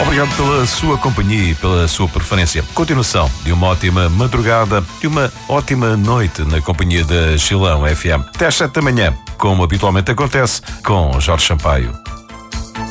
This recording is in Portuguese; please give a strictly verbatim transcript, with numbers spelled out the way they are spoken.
Obrigado pela sua companhia e pela sua preferência. Continuação de uma ótima madrugada e uma ótima noite na companhia da Chilão F M. Até às sete da manhã, como habitualmente acontece, com Jorge Sampaio.